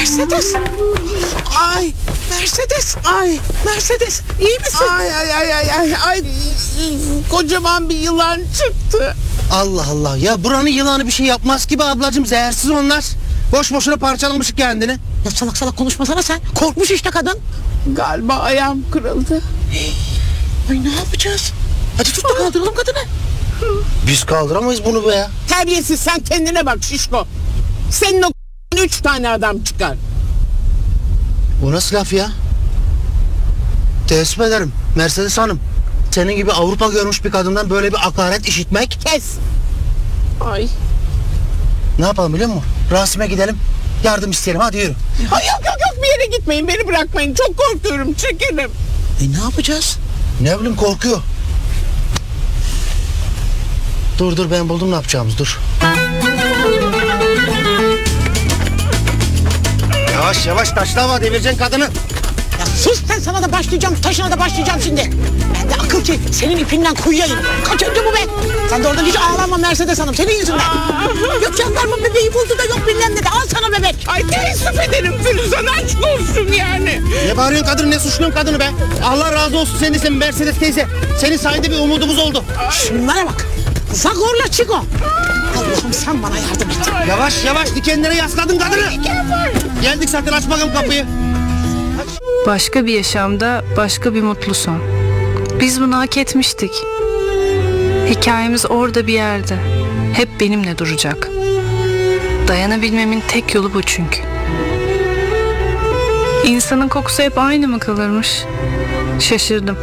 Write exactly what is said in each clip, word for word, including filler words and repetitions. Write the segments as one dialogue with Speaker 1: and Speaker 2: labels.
Speaker 1: Mercedes. Ay Mercedes. Ay Mercedes. İyi misin? Ay ay ay ay ay. ay. Kocaman bir yılan çıktı.
Speaker 2: Allah Allah ya, buranın yılanı bir şey yapmaz ki be ablacığım, zehirsiz onlar. Boş boşuna parçalamış kendini.
Speaker 1: Ya salak salak konuşmasana sen. Korkmuş işte kadın. Galiba ayağım kırıldı. Ay ne yapacağız? Hadi tut da kaldıralım kadını.
Speaker 2: Biz kaldıramayız bunu be ya.
Speaker 1: Terbiyesiz, sen kendine bak şişko. Senin o üç tane adam çıkar.
Speaker 2: Bu nasıl laf ya? Teessüf ederim Mercedes Hanım. Senin gibi Avrupa görmüş bir kadından böyle bir hakaret işitmek.
Speaker 1: Kes. Ay.
Speaker 2: Ne yapalım biliyor musun? Rasim'e gidelim. Yardım isteyelim, hadi yürü.
Speaker 1: Ay yok yok yok, bir yere gitmeyin, beni bırakmayın. Çok korkuyorum, çekelim. E ne yapacağız?
Speaker 2: Ne bileyim, korkuyor. Dur dur, ben buldum ne yapacağımız, dur. Yavaş yavaş, taşlama, devireceksin kadını.
Speaker 1: Ya sus sen, sana da başlayacağım, taşına da başlayacağım şimdi. Ben de akıl ki senin ipinden kuyuya in. Kaçıncı bu be? Sen de orada hiç ağlama Mercedes Hanım, senin yüzünden. Yok jandarma bebeği buldu da yok bilmem ne de, al sana bebek. Ay teessüf ederim Firuzan, aşk olsun yani.
Speaker 2: Ne bağırıyorsun kadını, ne suçluyorsun kadını be? Allah razı olsun senden Mercedes teyze. Senin sayende bir umudumuz oldu.
Speaker 1: Şunlara bak. Zagorla Çiko. Allah'ım sen bana yardım et.
Speaker 2: Yavaş yavaş, dikenlere yasladın kadını. Geldik zaten, aç bakalım kapıyı.
Speaker 3: Başka bir yaşamda başka bir mutlu son. Biz bunu hak etmiştik. Hikayemiz orada bir yerde. Hep benimle duracak. Dayanabilmemin tek yolu bu çünkü. İnsanın kokusu hep aynı mı kalırmış? Şaşırdım.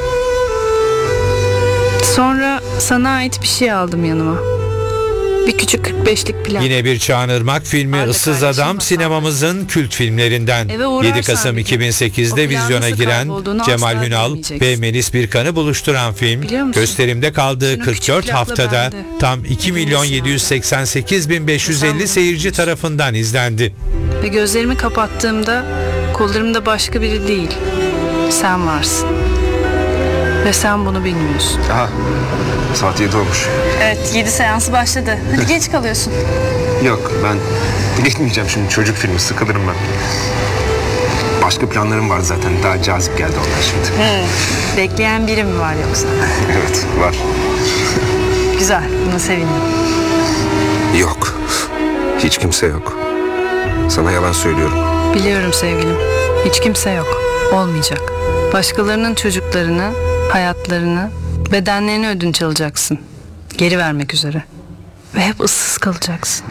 Speaker 3: Sonra sana ait bir şey aldım yanıma. Bir küçük kırk beşlik plan.
Speaker 4: Yine bir Çağınırmak filmi
Speaker 3: Arda
Speaker 4: Issız
Speaker 3: kardeşim
Speaker 4: Adam
Speaker 3: Hasan.
Speaker 4: sinemamızın kült filmlerinden.
Speaker 3: Eve uğrarsan
Speaker 4: yedi Kasım
Speaker 3: bir gün,
Speaker 4: iki bin sekizde
Speaker 3: o plan
Speaker 4: vizyona
Speaker 3: nasıl
Speaker 4: giren
Speaker 3: kaybolduğunu
Speaker 4: Cemal
Speaker 3: asla
Speaker 4: Hünal
Speaker 3: bilmeyeceksin.
Speaker 4: ve Melis Birkan'ı buluşturan film
Speaker 3: Biliyor musun?
Speaker 4: gösterimde kaldığı
Speaker 3: Şunu
Speaker 4: kırk
Speaker 3: küçük
Speaker 4: dört
Speaker 3: plakla
Speaker 4: haftada
Speaker 3: bende.
Speaker 4: tam iki milyon yedi yüz seksen sekiz bin beş yüz elli seyirci tarafından izlendi.
Speaker 3: Ve gözlerimi kapattığımda kollarımda başka biri değil, sen varsın. Ve sen bunu bilmiyorsun.
Speaker 5: Aha, saat yedi olmuş.
Speaker 3: Evet, yedi seansı başladı. Hadi geç kalıyorsun.
Speaker 5: Yok, ben gitmeyeceğim şimdi, çocuk filmi, sıkılırım ben. Başka planlarım var zaten, daha cazip geldi onlar şimdi.
Speaker 3: Bekleyen biri mi var yoksa?
Speaker 5: Evet, var.
Speaker 3: Güzel, buna sevindim.
Speaker 5: Yok, hiç kimse yok. Sana yalan söylüyorum.
Speaker 3: Biliyorum sevgilim, hiç kimse yok. Olmayacak. Başkalarının çocuklarını, hayatlarını, bedenlerini ödünç alacaksın. Geri vermek üzere. Ve hep ıssız kalacaksın.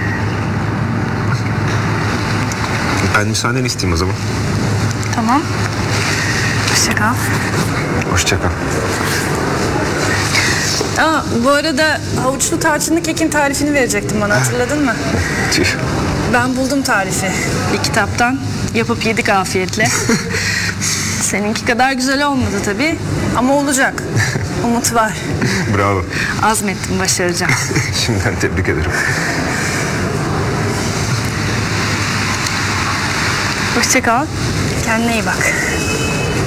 Speaker 5: Ben müsaadeni isteyeyim o zaman.
Speaker 3: Tamam. Hoşça kal.
Speaker 5: Hoşça kal.
Speaker 3: Aa, bu arada havuçlu tarçınlı kekin tarifini verecektin bana, hatırladın mı?
Speaker 5: Tüh.
Speaker 3: Ben buldum tarifi. Bir kitaptan yapıp yedik afiyetle. Seninki kadar güzel olmadı tabii ama olacak. Umut var.
Speaker 5: Bravo.
Speaker 3: Azmettim, başaracağım.
Speaker 5: Şimdiden tebrik ederim.
Speaker 3: Hoşça kal. Kendine iyi bak.